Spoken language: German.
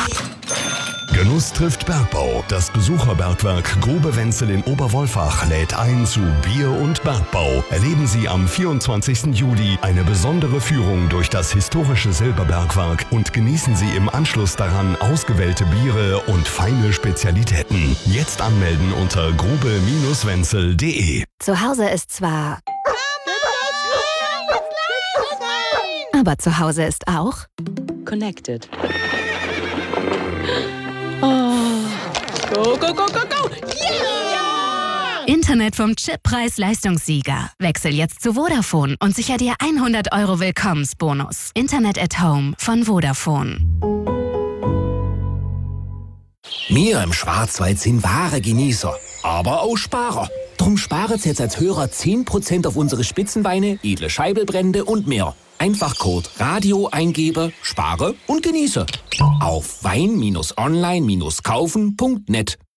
Genuss trifft Bergbau. Das Besucherbergwerk Grube Wenzel in Oberwolfach lädt ein zu Bier und Bergbau. Erleben Sie am 24. Juli eine besondere Führung durch das historische Silberbergwerk und genießen Sie im Anschluss daran ausgewählte Biere und feine Spezialitäten. Jetzt anmelden unter grube-wenzel.de. Zu Hause ist zwar... Aber zu Hause ist auch... Connected. Oh. Go, go, go, go, go! Yeah! Internet vom Chippreis-Leistungssieger. Wechsel jetzt zu Vodafone und sicher dir 100 € Willkommensbonus. Internet at Home von Vodafone. Wir im Schwarzwald sind wahre Genießer, aber auch Sparer. Drum sparen Sie jetzt als Hörer 10% auf unsere Spitzenweine, edle Scheibelbrände und mehr. Einfach Code Radio eingebe, spare und genieße. Auf wein-online-kaufen.net.